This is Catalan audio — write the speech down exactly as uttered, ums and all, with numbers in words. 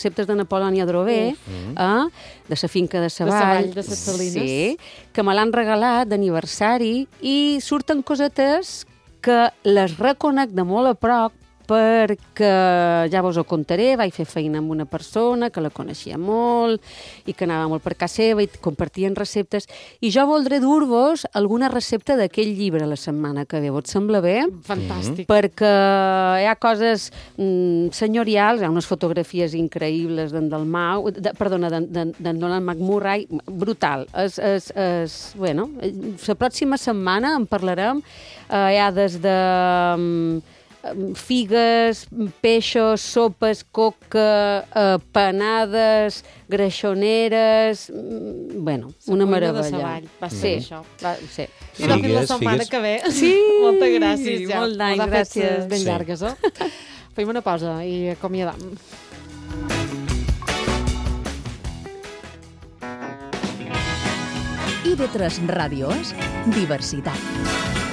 receptes de Napoleó Adrover, eh, de la finca de Savall, de Ses Salines. sí, que me l'han regalat d'aniversari i surten cosetes que les reconec de molt a prop perquè, ja vos ho contaré, vaig fer feina amb una persona que la coneixia molt i que anava molt per casa seva i compartien receptes. I jo voldré dur-vos alguna recepta d'aquell llibre la setmana que ve. Vos sembla bé? Fantàstic. Perquè hi ha coses mm, senyorials, hi ha unes fotografies increïbles d'en Dalmau, de, perdona, d'en Donald McMurray, brutal. És, és, és, bueno, la pròxima setmana en parlarem. Eh, hi ha des de mm, figues, peixos, sopes, coca, eh, panades, greixoneres... mm, Bueno, una meravella. de Savall, va ser Sí, això. va, sí. I de fet la Figues, setmana figues. que ve. Sí, Moltes gràcies, ja. molt d'anys, Mos ha fet, gràcies. eh, ben Sí. llargues, eh? Fem una pausa i acomiadam. I V tres Ràdio és diversitat.